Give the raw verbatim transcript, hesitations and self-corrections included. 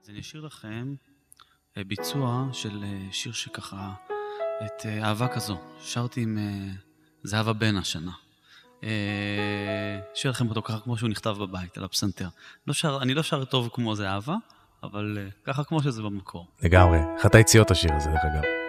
אז אני אשאיר לכם ביצוע של שיר שככה, את אהבה כזו. שרתי עם זהבה בן השנה. אשאיר לכם אותו ככה כמו שהוא נכתב בבית, על הפסנתר. לא שר, אני לא שר טוב כמו זהבה, אבל ככה כמו שזה במקור. לגמרי. אחת היציאות השיר הזה, דרך אגב.